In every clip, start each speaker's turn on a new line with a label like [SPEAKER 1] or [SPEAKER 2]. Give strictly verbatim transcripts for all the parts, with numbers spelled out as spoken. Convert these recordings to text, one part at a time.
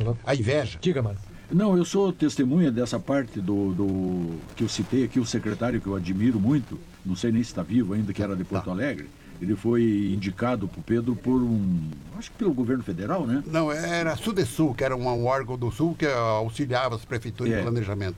[SPEAKER 1] Alô?
[SPEAKER 2] A inveja.
[SPEAKER 1] Diga, mano.
[SPEAKER 3] Não, eu sou testemunha dessa parte do, do que eu citei aqui, o secretário que eu admiro muito, não sei nem se está vivo ainda, que era de Porto Alegre. Ele foi indicado para o Pedro por um, acho que pelo governo federal, né?
[SPEAKER 2] Não, era a Sudesul, que era um órgão do Sul que auxiliava as prefeituras
[SPEAKER 3] É.
[SPEAKER 2] em planejamento.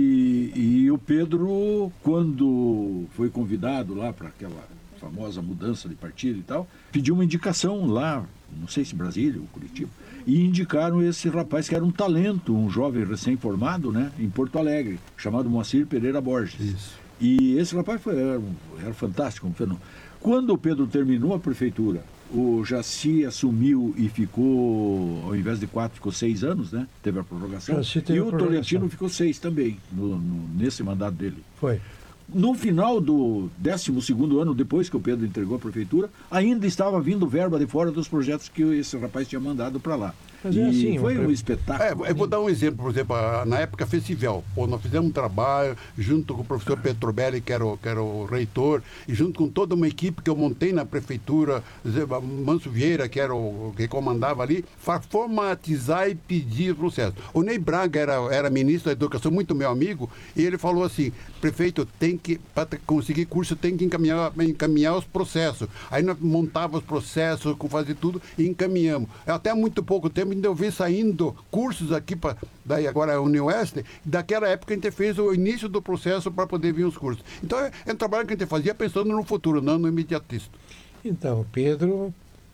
[SPEAKER 3] E, e o Pedro, quando foi convidado lá para aquela famosa mudança de partido e tal, pediu uma indicação lá, não sei se Brasília ou Curitiba, e indicaram esse rapaz que era um talento, um jovem recém-formado, né, em Porto Alegre, chamado Moacir Pereira Borges.
[SPEAKER 2] Isso.
[SPEAKER 3] E esse rapaz foi, era, era fantástico, um fenômeno. Quando o Pedro terminou a prefeitura, o Jaci assumiu e ficou, ao invés de quatro, ficou seis anos, né? Teve a prorrogação.
[SPEAKER 1] Jaci teve
[SPEAKER 3] E
[SPEAKER 1] a
[SPEAKER 3] o
[SPEAKER 1] prorrogação.
[SPEAKER 3] Tolentino ficou seis também, no, no, nesse mandato dele.
[SPEAKER 1] Foi.
[SPEAKER 3] No final do décimo segundo ano, depois que o Pedro entregou a prefeitura, ainda estava vindo verba de fora dos projetos que esse rapaz tinha mandado para lá.
[SPEAKER 1] Mas é
[SPEAKER 3] e
[SPEAKER 1] assim,
[SPEAKER 3] foi
[SPEAKER 1] uma
[SPEAKER 3] um
[SPEAKER 1] pre-
[SPEAKER 3] espetáculo.
[SPEAKER 2] É, eu vou dar um exemplo, por exemplo, a- na época Festival. Pô, nós fizemos um trabalho junto com o professor Petrobelli, que era, o, que era o reitor, e junto com toda uma equipe que eu montei na prefeitura, Zé Manso Vieira, que era o que comandava ali, para formatizar e pedir o processo. O Ney Braga era, era ministro da Educação, muito meu amigo, e ele falou assim: prefeito, tem que, para conseguir curso, tem que encaminhar, encaminhar os processos. Aí nós montávamos os processos, fazer tudo e encaminhamos. Até há muito pouco tempo ainda eu vi saindo cursos aqui, pra, daí agora a Unioeste, daquela época a gente fez o início do processo para poder vir os cursos. Então é, é um trabalho que a gente fazia pensando no futuro, não no imediatista.
[SPEAKER 1] Então, o Pedro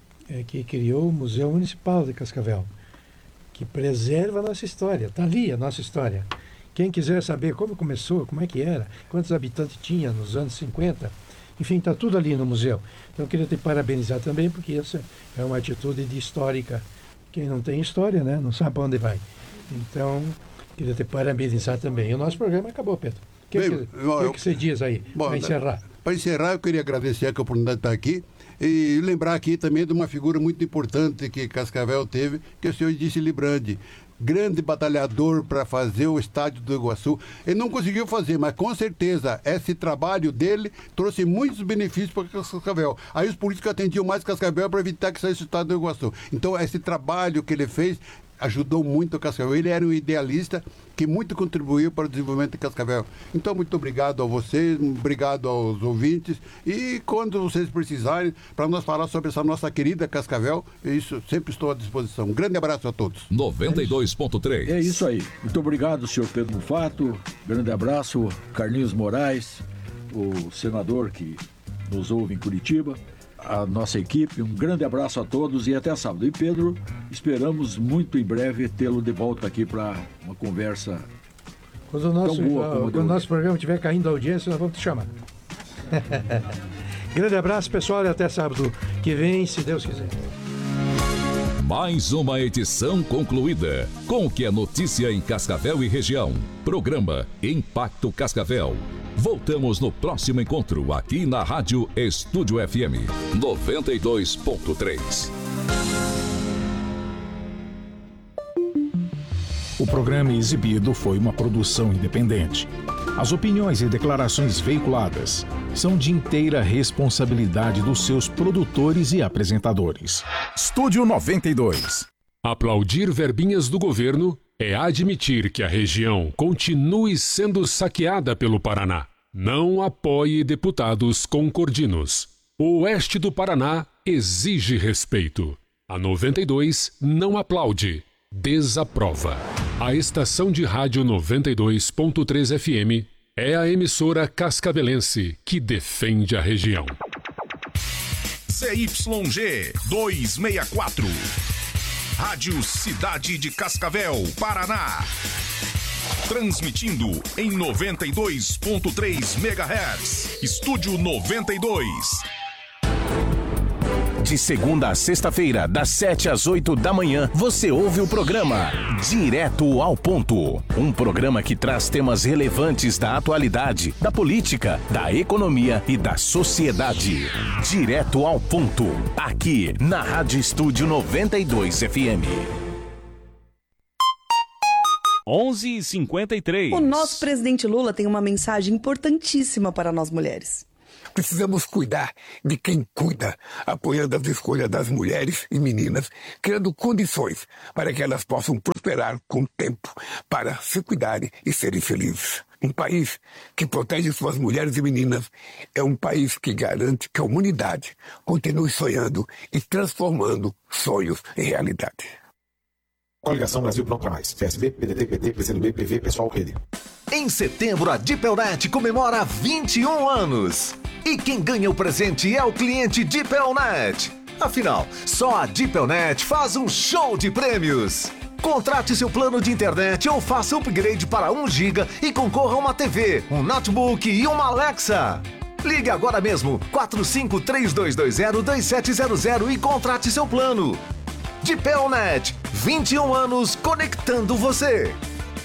[SPEAKER 1] é que criou o Museu Municipal de Cascavel, que preserva a nossa história. Está ali a nossa história. Quem quiser saber como começou, como é que era, quantos habitantes tinha nos anos cinquenta, enfim, está tudo ali no museu. Então, eu queria te parabenizar também, porque essa é uma atitude de histórica. Quem não tem história, né, não sabe para onde vai. Então, queria te parabenizar também. E o nosso programa acabou, Pedro. O que,
[SPEAKER 2] Bem,
[SPEAKER 1] que,
[SPEAKER 2] eu-
[SPEAKER 1] que, que você diz aí,
[SPEAKER 2] Bom,
[SPEAKER 1] para encerrar?
[SPEAKER 2] Para encerrar, eu queria agradecer a oportunidade de estar aqui e lembrar aqui também de uma figura muito importante que Cascavel teve, que é o senhor Edício Librandi. Grande batalhador para fazer o estádio do Iguaçu. Ele não conseguiu fazer, mas com certeza esse trabalho dele trouxe muitos benefícios para Cascavel. Aí os políticos atendiam mais Cascavel para evitar que saísse o estádio do Iguaçu. Então esse trabalho que ele fez ajudou muito o Cascavel. Ele era um idealista que muito contribuiu para o desenvolvimento de Cascavel. Então, muito obrigado a vocês, obrigado aos ouvintes. E quando vocês precisarem, para nós falar sobre essa nossa querida Cascavel, isso sempre estou à disposição. Um grande abraço a todos.
[SPEAKER 4] noventa e dois ponto três.
[SPEAKER 3] É isso aí. Muito obrigado, senhor Pedro Mufato. Grande abraço, Carlinhos Moraes, o senador que nos ouve em Curitiba, a nossa equipe. Um grande abraço a todos e até sábado. E Pedro, esperamos muito em breve tê-lo de volta aqui para uma conversa.
[SPEAKER 1] Quando o nosso,
[SPEAKER 3] tão boa como a de
[SPEAKER 1] quando o
[SPEAKER 3] hoje.
[SPEAKER 1] nosso programa estiver caindo a audiência, nós vamos te chamar. Grande abraço, pessoal, e até sábado que vem, se Deus quiser.
[SPEAKER 4] Mais uma edição concluída com o que é notícia em Cascavel e região. Programa Impacto Cascavel. Voltamos no próximo encontro aqui na Rádio Estúdio F M noventa e dois ponto três.
[SPEAKER 5] O programa exibido foi uma produção independente. As opiniões e declarações veiculadas são de inteira responsabilidade dos seus produtores e apresentadores. Estúdio noventa e dois.
[SPEAKER 6] Aplaudir verbinhas do governo é admitir que a região continue sendo saqueada pelo Paraná. Não apoie deputados concordinos. O oeste do Paraná exige respeito. A noventa e dois não aplaude, desaprova. A estação de rádio noventa e dois ponto três F M é a emissora cascavelense que defende a região.
[SPEAKER 7] C Y G duzentos e sessenta e quatro. Rádio Cidade de Cascavel, Paraná. Transmitindo em noventa e dois ponto três megahertz. Estúdio noventa e dois.
[SPEAKER 8] De segunda a sexta-feira, das sete às oito da manhã, você ouve o programa Direto ao Ponto. Um programa que traz temas relevantes da atualidade, da política, da economia e da sociedade. Direto ao Ponto. Aqui, na Rádio Estúdio noventa e dois F M.
[SPEAKER 9] onze e cinquenta e três.
[SPEAKER 10] O nosso presidente Lula tem uma mensagem importantíssima para nós mulheres.
[SPEAKER 9] Precisamos cuidar de quem cuida, apoiando as escolhas das mulheres e meninas, criando condições para que elas possam prosperar com o tempo, para se cuidarem e serem felizes. Um país que protege suas mulheres e meninas é um país que garante que a humanidade continue sonhando e transformando sonhos em realidade.
[SPEAKER 10] Coligação Brasil Pronto para Mais. P S B, P D T, P T, P C do B, P V, Pessoal, Rede.
[SPEAKER 11] Em setembro, a Dipelnet comemora vinte e um anos. E quem ganha o presente é o cliente Dipelnet. Afinal, só a Dipelnet faz um show de prêmios. Contrate seu plano de internet ou faça upgrade para um giga e concorra a uma T V, um notebook e uma Alexa. Ligue agora mesmo, quatro cinco três dois dois zero dois sete zero zero e contrate seu plano. Dipelnet, vinte e um anos conectando você.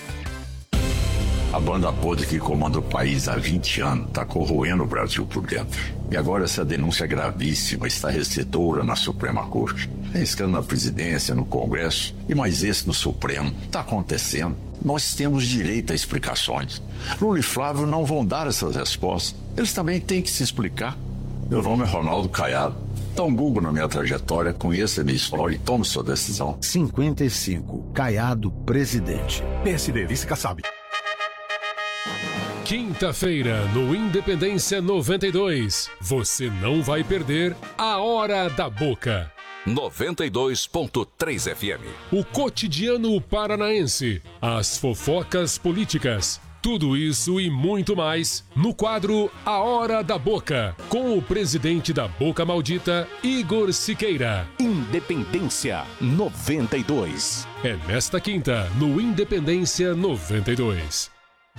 [SPEAKER 12] A banda podre que comanda o país há vinte anos está corroendo o Brasil por dentro. E agora essa denúncia gravíssima está recedora na Suprema Corte. É escândalo na presidência, no Congresso e mais esse no Supremo. Está acontecendo. Nós temos direito a explicações. Lula e Flávio não vão dar essas respostas. Eles também têm que se explicar. Meu nome é Ronaldo Caiado. Dá um Google na minha trajetória, conheça a minha história e tome sua decisão.
[SPEAKER 13] cinquenta e cinco, Caiado, presidente.
[SPEAKER 14] P S D, vice Kassab.
[SPEAKER 6] Quinta-feira, no Independência noventa e dois, você não vai perder a Hora da Boca.
[SPEAKER 4] noventa e dois ponto três F M.
[SPEAKER 6] O cotidiano paranaense, as fofocas políticas, tudo isso e muito mais no quadro A Hora da Boca, com o presidente da Boca Maldita, Igor Siqueira.
[SPEAKER 8] Independência noventa e dois.
[SPEAKER 6] É nesta quinta, no Independência noventa e dois.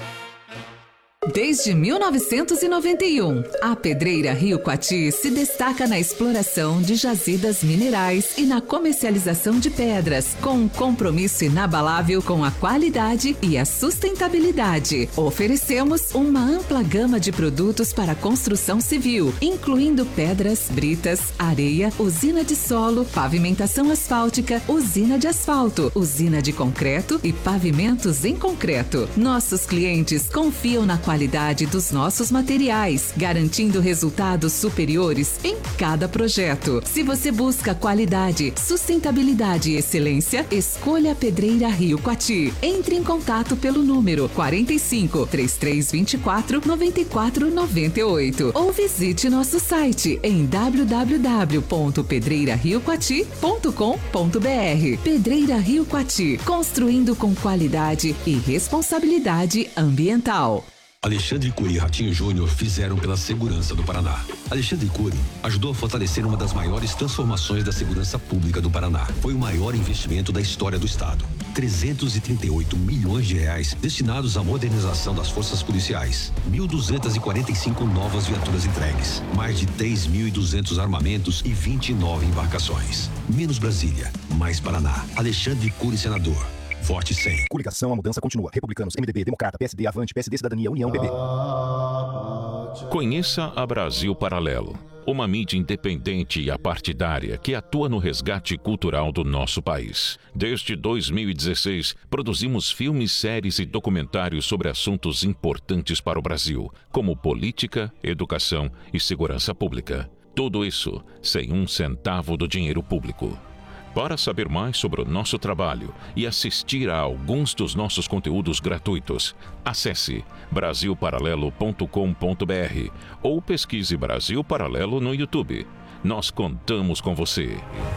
[SPEAKER 15] Desde mil novecentos e noventa e um, a Pedreira Rio Coati se destaca na exploração de jazidas minerais e na comercialização de pedras, com um compromisso inabalável com a qualidade e a sustentabilidade. Oferecemos uma ampla gama de produtos para construção civil, incluindo pedras, britas, areia, usina de solo, pavimentação asfáltica, usina de asfalto, usina de concreto e pavimentos em concreto. Nossos clientes confiam na qualidade qualidade dos nossos materiais, garantindo resultados superiores em cada projeto. Se você busca qualidade, sustentabilidade e excelência, escolha a Pedreira Rio Coati. Entre em contato pelo número quarenta e cinco, trinta e três vinte e quatro, noventa e quatro noventa e oito ou visite nosso site em w w w ponto pedreira rio coati ponto com ponto b r. Pedreira Rio Coati, construindo com qualidade e responsabilidade ambiental.
[SPEAKER 16] Alexandre Cury e Ratinho Júnior fizeram pela segurança do Paraná. Alexandre Cury ajudou a fortalecer uma das maiores transformações da segurança pública do Paraná. Foi o maior investimento da história do estado. trezentos e trinta e oito milhões de reais destinados à modernização das forças policiais. mil duzentas e quarenta e cinco novas viaturas entregues. Mais de três mil e duzentos armamentos e vinte e nove embarcações. Menos Brasília, mais Paraná. Alexandre Cury, senador. Vote cem.
[SPEAKER 14] Coligação, a mudança continua. Republicanos, M D B, Democrata, P S D, Avante, P S D, Cidadania, União, B B.
[SPEAKER 4] Conheça a Brasil Paralelo, uma mídia independente e apartidária que atua no resgate cultural do nosso país. Desde dois mil e dezesseis, produzimos filmes, séries e documentários sobre assuntos importantes para o Brasil, como política, educação e segurança pública. Tudo isso sem um centavo do dinheiro público. Para saber mais sobre o nosso trabalho e assistir a alguns dos nossos conteúdos gratuitos, acesse brasil paralelo ponto com ponto b r ou pesquise Brasil Paralelo no YouTube. Nós contamos com você.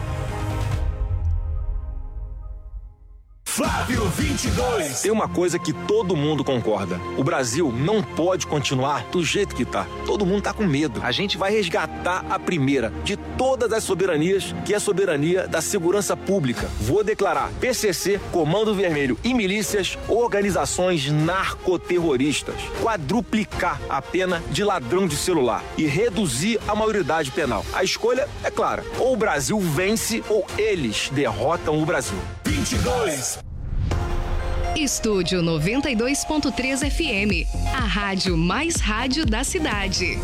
[SPEAKER 17] Flávio vinte e dois. Tem uma coisa que todo mundo concorda. O Brasil não pode continuar do jeito que tá. Todo mundo tá com medo. A gente vai resgatar a primeira de todas as soberanias, que é a soberania da segurança pública. Vou declarar P C C, Comando Vermelho e milícias organizações narcoterroristas. Quadruplicar a pena de ladrão de celular e reduzir a maioridade penal. A escolha é clara. Ou o Brasil vence ou eles derrotam o Brasil. vinte e dois.
[SPEAKER 18] Estúdio noventa e dois ponto três F M, a rádio mais rádio da cidade.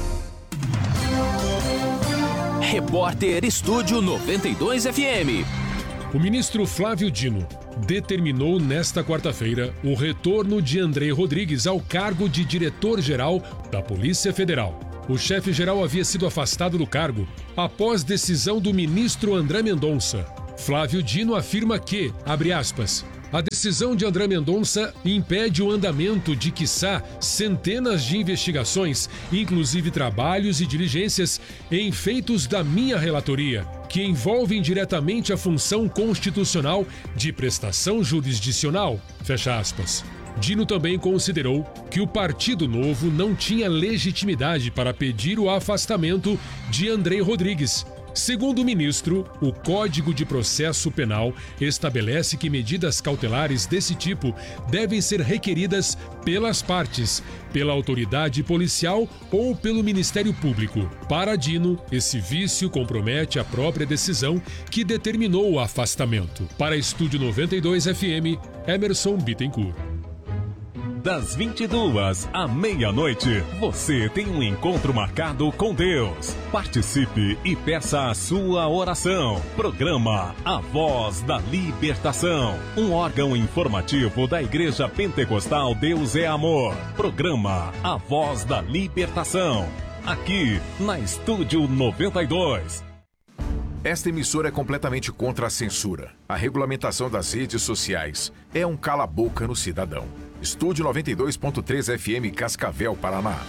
[SPEAKER 8] Repórter Estúdio noventa e dois F M.
[SPEAKER 6] O ministro Flávio Dino determinou nesta quarta-feira o retorno de André Rodrigues ao cargo de diretor-geral da Polícia Federal. o chefe-geral havia sido afastado do cargo após decisão do ministro André Mendonça. Flávio Dino afirma que, abre aspas, a decisão de André Mendonça impede o andamento de, quiçá, centenas de investigações, inclusive trabalhos e diligências em feitos da minha relatoria, que envolvem diretamente a função constitucional de prestação jurisdicional, fecha aspas. Dino também considerou que o Partido Novo não tinha legitimidade para pedir o afastamento de Andrei Rodrigues. Segundo o ministro, o Código de Processo Penal estabelece que medidas cautelares desse tipo devem ser requeridas pelas partes, pela autoridade policial ou pelo Ministério Público. Para Dino, esse vício compromete a própria decisão que determinou o afastamento. Para Estúdio noventa e dois F M, Emerson Bittencourt.
[SPEAKER 19] Das vinte e duas à meia-noite, você tem um encontro marcado com Deus. Participe e peça a sua oração. Programa A Voz da Libertação, um órgão informativo da Igreja Pentecostal Deus é Amor. Programa A Voz da Libertação, aqui na Estúdio noventa e dois.
[SPEAKER 5] Esta emissora é completamente contra a censura. A regulamentação das redes sociais é um cala-boca no cidadão. Estúdio noventa e dois ponto três F M, Cascavel, Paraná.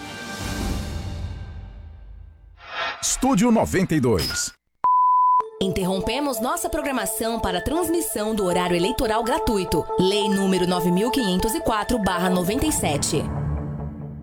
[SPEAKER 5] Estúdio noventa e dois.
[SPEAKER 20] Interrompemos nossa programação para a transmissão do horário eleitoral gratuito. Lei número nove mil quinhentos e quatro barra noventa e sete.